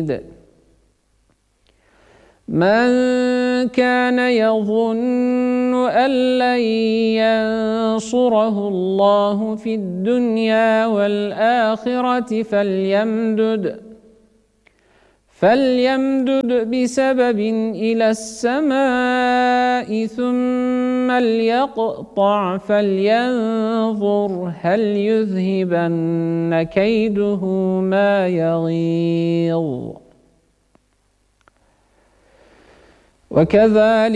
بعيد من كان يظن أن لن ينصره الله في الدنيا والآخرة فليمدد بسبب إلى السماء ثم ليقطع فلينظر هل يذهبن كيده ما يغيظ وكذلك